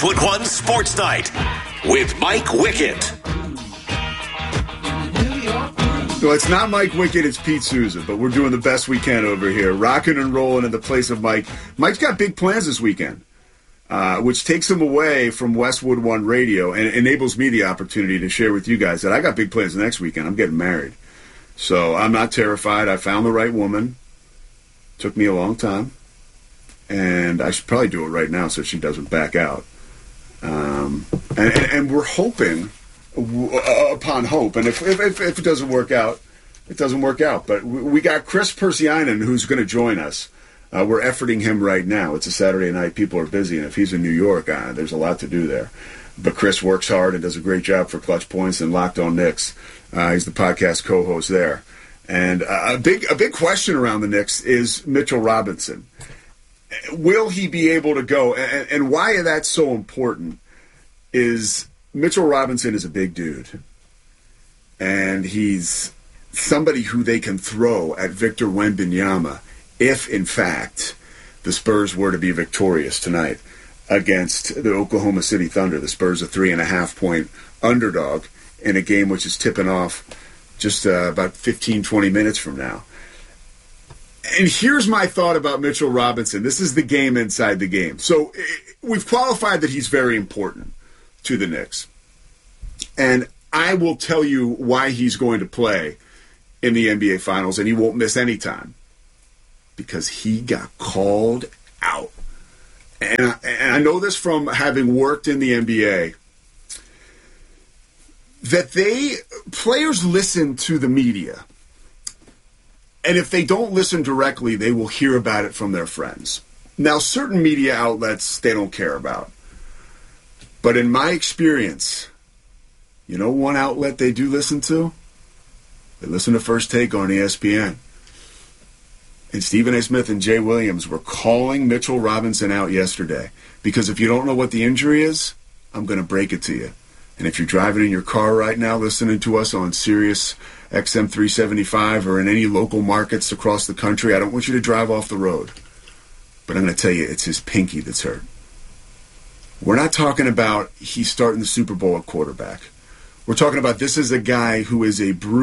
Westwood One Sports Night with Mike Wickett. Well, it's not Mike Wickett, it's Pete Souza, but we're doing the best we can over here, rocking and rolling in the place of Mike. Mike's got big plans this weekend, which takes him away from Westwood One Radio and enables me the opportunity to share with you guys that I got big plans the next weekend. I'm getting married. So I'm not terrified. I found the right woman. Took me a long time. And I should probably do it right now so she doesn't back out. And we're hoping upon hope. And if it doesn't work out, it doesn't work out. But we got Chris Persianen who's going to join us. We're efforting him right now. It's a Saturday night. People are busy. And if he's in New York, there's a lot to do there. But Chris works hard and does a great job for Clutch Points and Locked On Knicks. He's the podcast co-host there. And a big question around the Knicks is Mitchell Robinson. Will he be able to go? And why that's so important is Mitchell Robinson is a big dude. And he's somebody who they can throw at Victor Wembanyama if, in fact, the Spurs were to be victorious tonight against the Oklahoma City Thunder. The Spurs a 3.5-point underdog in a game which is tipping off just about 15, 20 minutes from now. And here's my thought about Mitchell Robinson. This is the game inside the game. So we've qualified that he's very important to the Knicks. And I will tell you why he's going to play in the NBA Finals, and he won't miss any time. Because he got called out. And I know this from having worked in the NBA, that players listen to the media. And if they don't listen directly, they will hear about it from their friends. Now, certain media outlets, they don't care about. But in my experience, you know one outlet they do listen to? They listen to First Take on ESPN. And Stephen A. Smith and Jay Williams were calling Mitchell Robinson out yesterday. Because if you don't know what the injury is, I'm going to break it to you. And if you're driving in your car right now listening to us on Sirius XM 375 or in any local markets across the country, I don't want you to drive off the road. But I'm going to tell you, it's his pinky that's hurt. We're not talking about he's starting the Super Bowl at quarterback. We're talking about this is a guy who is a bruised